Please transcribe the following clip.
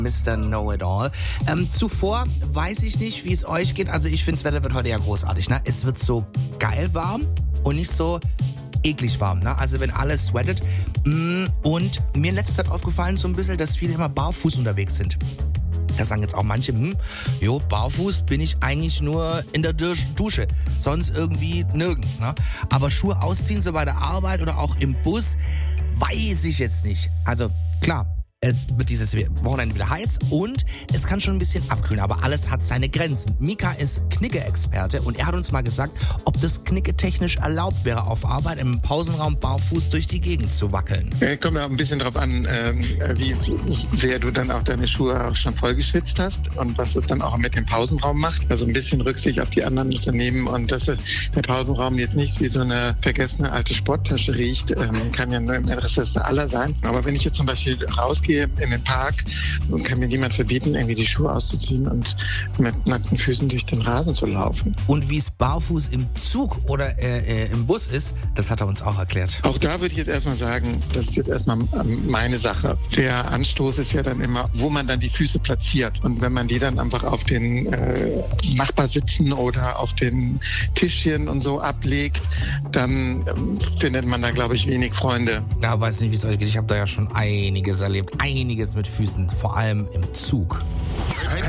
Mr. Know-it-all. Zuvor weiß ich nicht, wie es euch geht. Also ich finde, das Wetter wird heute ja großartig. Ne? Es wird so geil warm und nicht so eklig warm. Ne? Also wenn alles sweatet. Und mir in letzter Zeit aufgefallen so ein bisschen, dass viele immer barfuß unterwegs sind. Da sagen jetzt auch manche, barfuß bin ich eigentlich nur in der Dusche. Sonst irgendwie nirgends. Ne? Aber Schuhe ausziehen, so bei der Arbeit oder auch im Bus, weiß ich jetzt nicht. Also klar, es wird dieses Wochenende wieder heiß und es kann schon ein bisschen abkühlen, aber alles hat seine Grenzen. Mika ist Knicke-Experte und er hat uns mal gesagt, ob das Knicke technisch erlaubt wäre, auf Arbeit im Pausenraum barfuß durch die Gegend zu wackeln. Kommt ja auch ein bisschen drauf an, wie sehr du dann auch deine Schuhe auch schon vollgeschwitzt hast und was es dann auch mit dem Pausenraum macht. Also ein bisschen Rücksicht auf die anderen musst du nehmen und dass der Pausenraum jetzt nicht wie so eine vergessene alte Sporttasche riecht, kann ja nur im Interesse aller sein. Aber wenn ich jetzt zum Beispiel rausgehe in den Park und kann mir niemand verbieten, irgendwie die Schuhe auszuziehen und mit nackten Füßen durch den Rasen zu laufen. Und wie es barfuß im Zug oder im Bus ist, das hat er uns auch erklärt. Auch da würde ich jetzt erstmal sagen, das ist jetzt erstmal meine Sache. Der Anstoß ist ja dann immer, wo man dann die Füße platziert. Und wenn man die dann einfach auf den Nachbarsitzen oder auf den Tischchen und so ablegt, dann findet man da, glaube ich, wenig Freunde. Ja, weiß nicht, wie es euch geht. Ich habe da ja schon einiges erlebt. Einiges mit Füßen, vor allem im Zug.